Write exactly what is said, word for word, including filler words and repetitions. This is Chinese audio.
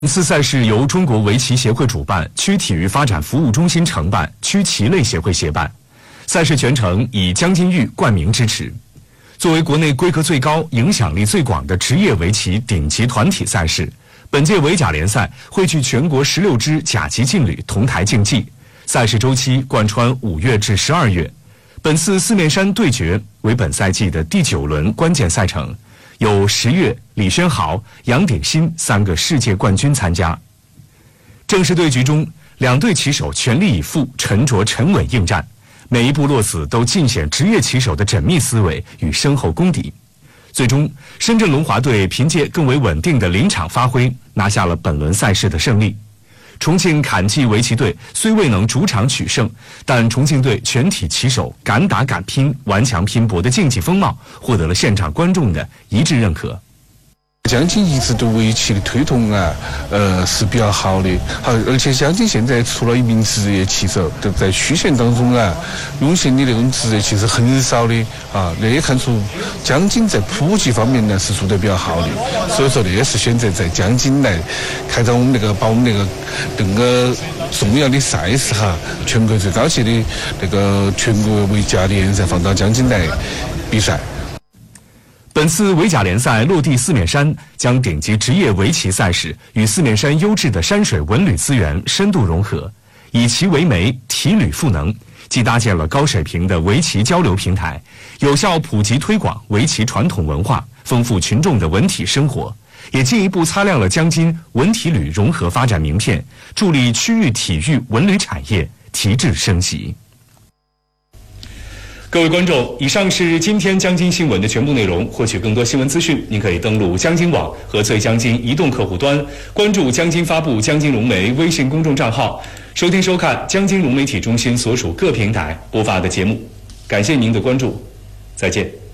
本次赛事由中国围棋协会主办，区体育发展服务中心承办，区棋类协会协办。赛事全程以江津豫冠名支持。作为国内规格最高、影响力最广的职业围棋顶级团体赛事，本届围甲联赛汇聚全国十六支甲级劲旅同台竞技，赛事周期贯穿五月至十二月。本次四面山对决为本赛季的第九轮关键赛程。有石跃、李轩豪、杨鼎新三个世界冠军参加。正式对局中，两队棋手全力以赴、沉着沉稳应战，每一步落子都尽显职业棋手的缜密思维与深厚功底。最终，深圳龙华队凭借更为稳定的临场发挥，拿下了本轮赛事的胜利。重庆坎记围棋队虽未能主场取胜，但重庆队全体棋手敢打敢拼、顽强拼搏的竞技风貌，获得了现场观众的一致认可。 江津一直对围棋的推动啊，呃是比较好的。好，而且江津现在出了一名职业棋手，就在区县当中啊，涌现的那种职业棋是很少的啊。那也看出江津在普及方面呢是做得比较好的。所以说，那也是选择在江津来开展我们那个把我们那个那个重要的赛事哈，全国最高级的那个全国围甲联赛放到江津来比赛。 本次围甲联赛落地四面山，将顶级职业围棋赛事与四面山优质的山水文旅资源深度融合，以棋为媒，题旅赋能，既搭建了高水平的围棋交流平台，有效普及推广围棋传统文化，丰富群众的文体生活，也进一步擦亮了江津文体旅融合发展名片，助力区域体育文旅产业提质升级。各位观众，以上是今天江津新闻的全部内容。获取更多新闻资讯，您可以登录江津网和最江津移动客户端，关注江津发布江津融媒微信公众账号，收听收看江津融媒体中心所属各平台播发的节目。感谢您的关注，再见。